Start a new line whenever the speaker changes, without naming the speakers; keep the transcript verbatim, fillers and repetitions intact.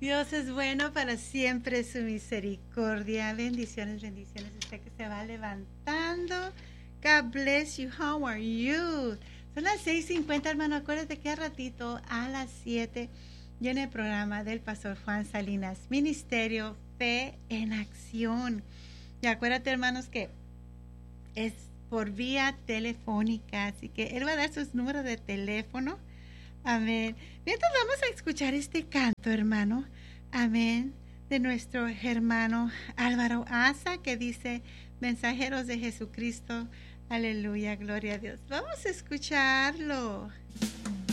Dios es bueno para siempre, su misericordia. Bendiciones, bendiciones. Usted que se va levantando. God bless you. How are you? Son las seis cincuenta, hermano. Acuérdate que a ratito, a las siete, viene el programa del pastor Juan Salinas, Ministerio Fe en Acción. Y acuérdate, hermanos, que es por vía telefónica, así que él va a dar sus números de teléfono. Amén. Mientras vamos a escuchar este canto, hermano. Amén. De nuestro hermano Álvaro Asa, que dice: mensajeros de Jesucristo. Aleluya, gloria a Dios. Vamos a escucharlo.